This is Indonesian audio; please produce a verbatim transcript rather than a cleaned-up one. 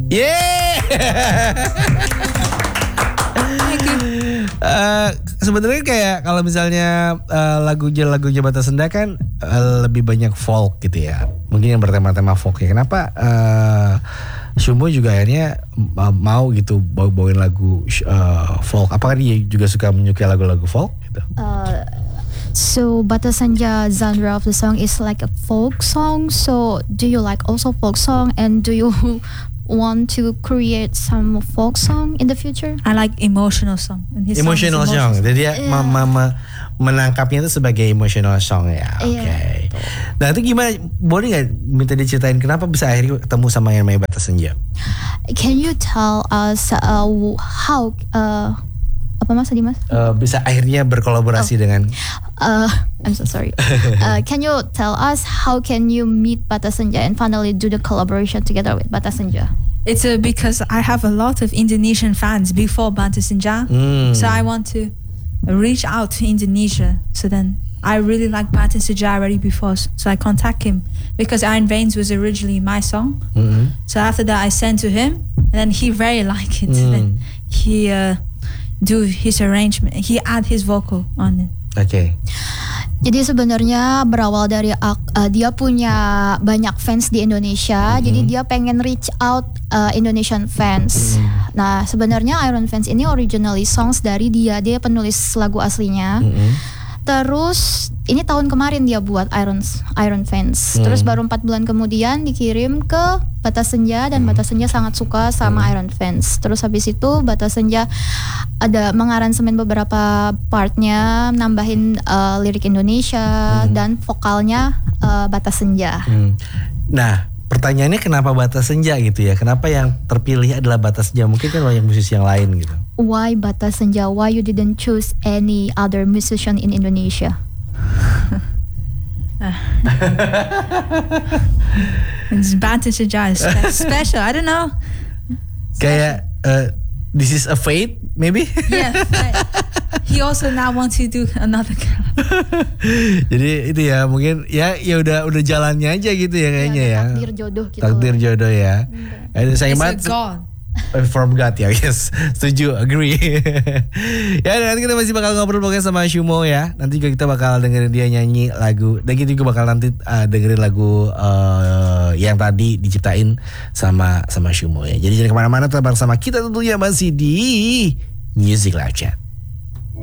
Yeah. uh, Sebenarnya kayak kalau misalnya uh, lagunya lagunya Batasenda kan uh, lebih banyak folk gitu ya. Mungkin yang bertema-tema folk ya. Kenapa uh, Shumbo juga akhirnya uh, mau gitu bawa-bawain lagu uh, folk? Apakah dia juga suka menyukai lagu-lagu folk gitu? Uh, so Batasenda genre of the song is like a folk song. So do you like also folk song, and do you want to create some folk song in the future? I like emotional song. And his Emotional song. song. Jadi dia Yeah. ma- ma- ma- menangkapnya itu sebagai emotional song ya. Oke. Okay. Yeah. Nah itu gimana? Boleh nggak minta diceritain kenapa bisa akhirnya ketemu sama yang namanya Batasenda? Can you tell us uh, how uh, apa mas tadi mas? Uh, bisa akhirnya berkolaborasi Oh. dengan. Uh, I'm so sorry. Uh, can you tell us how can you meet Batasenda and finally do the collaboration together with Batasenda? It's uh, because I have a lot of Indonesian fans before Batasenda. Mm. So I want to reach out to Indonesia. So then I really like Batasenda already before. So I contact him because Iron Veins was originally my song. Mm-hmm. So after that I sent to him and then he very liked it. Mm. Then he uh, do his arrangement. He add his vocal on it. Oke. Okay. Jadi sebenarnya berawal dari uh, dia punya banyak fans di Indonesia, Mm-hmm. jadi dia pengen reach out uh, Indonesian fans. Mm-hmm. Nah sebenarnya Iron Fans ini originally songs dari dia, dia penulis lagu aslinya. Mm-hmm. Terus ini tahun kemarin dia buat Iron Iron Fans. Terus Hmm. baru empat bulan kemudian dikirim ke Batasenda dan Hmm. Batasenda sangat suka sama Hmm. Iron Fans. Terus habis itu Batasenda ada mengaransemen beberapa partnya, nambahin uh, lirik Indonesia Hmm. dan vokalnya uh, Batasenda. Hmm. Nah pertanyaannya kenapa Batasenda gitu ya? Kenapa yang terpilih adalah Batasenda? Mungkin kan banyak musisi yang lain gitu. Why Batasenda? Why you didn't choose any other musician in Indonesia? It's Batasenda is spe- special. I don't know. Kayak uh, this is a fate maybe? Yeah. but he also now wants to do another collab. Jadi itu ya mungkin ya ya udah udah jalannya aja gitu ya kayaknya ya. Takdir jodoh gitu. Takdir jodoh ya. Eh, sayang It's a banget. god. Eh, From God ya, yes, setuju, agree. Ya nanti kita masih bakal ngobrol pokoknya sama Shumbo ya. Nanti juga kita bakal dengerin dia nyanyi lagu. Dan kita juga bakal nanti uh, dengerin lagu uh, yang tadi diciptain sama sama Shumbo ya. Jadi jangan kemana-mana, tetap bersama kita tentunya masih di Music Live Chat.